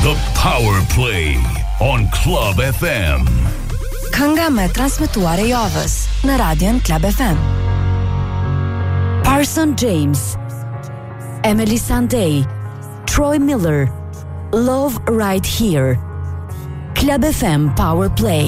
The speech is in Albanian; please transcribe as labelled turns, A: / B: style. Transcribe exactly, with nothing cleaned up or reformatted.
A: The Power Play on Club F M.
B: Kënga me transmetuar e javës në Radion Club F M. Parson James, Emily Sandé, Troy Miller, Love Right Here. Club F M Power Play.